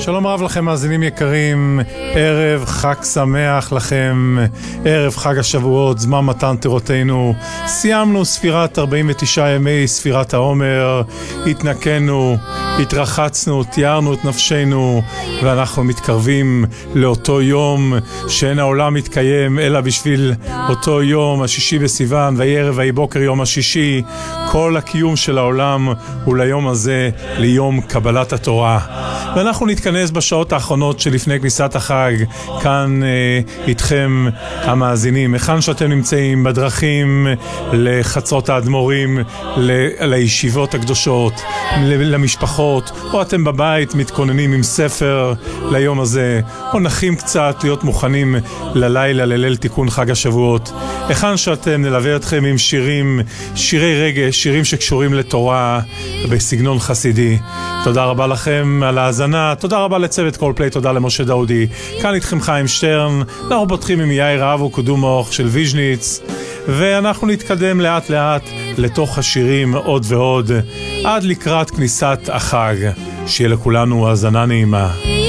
שלום רב לכם מאזינים יקרים, ערב חג שמח לכם, ערב חג השבועות, זמן מתן תורתנו. סיימנו ספירת 49 ימי ספירת העומר, התנקנו, התרחצנו, תיארנו את נפשנו, ואנחנו מתקרבים לאותו יום שאין העולם מתקיים אלא בשביל אותו יום, השישי בסיוון, ויהי ערב ויהי בוקר יום השישי. כל הקיום של העולם הוא ליום הזה, ליום קבלת התורה. ואנחנו נתכנס בשעות האחרונות שלפני כניסת החג, כאן איתכם המאזינים, היכן שאתם נמצאים, בדרכים לחצרות האדמו"רים, לישיבות הקדושות, למשפחות, או אתם בבית מתכוננים עם ספר ליום הזה, או נחים קצת להיות מוכנים ללילה, לליל תיקון חג השבועות. היכן שאתם נלווה אתכם עם שירי רגש, שירים שקשורים לתורה בסגנון חסידי. תודה רבה לכם על ההאזנה, תודה רבה לצוות קולפליי, תודה למשה דאודי. כאן איתכם חיים שטרן, אנחנו פותחים עם יאיר אבו קדומוך של ויז'ניץ, ואנחנו נתקדם לאט לאט לתוך השירים עוד ועוד, עד לקראת כניסת החג. שיהיה לכולנו האזנה נעימה.